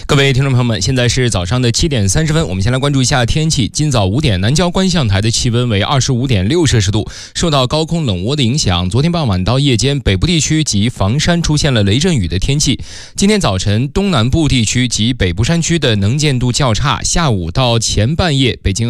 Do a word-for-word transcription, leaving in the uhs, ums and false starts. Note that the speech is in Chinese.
各位听众朋友们，现在是早上的七点三十分，我们先来关注一下天气。今早五点，南郊观象台的气温为二十五点六摄氏度，受到高空冷涡的影响，昨天傍晚到夜间，北部地区及房山出现了雷阵雨的天气。今天早晨，东南部地区及北部山区的能见度较差，下午到前半夜，北京